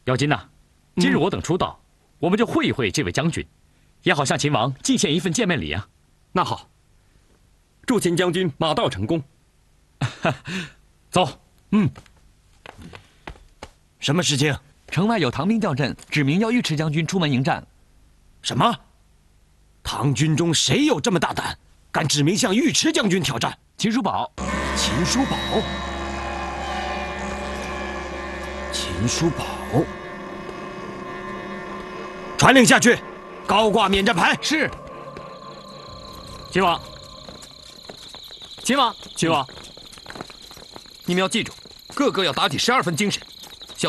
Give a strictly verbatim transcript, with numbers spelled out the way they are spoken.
姚金呐，今日我等出道，我们就会一会这位将军，也好向秦王进献一份见面礼啊。 那好，祝秦将军马到成功。 走。 嗯。 什么事情？ 城外有唐兵叫阵，指明要尉迟将军出门迎战。 什么？唐军中谁有这么大胆，敢指明向尉迟将军挑战？ 秦叔宝。 秦叔宝。秦叔宝。传令下去，高挂免战牌。 是。 秦王。秦王， 秦王，你们要记住，个个要打起十二分精神，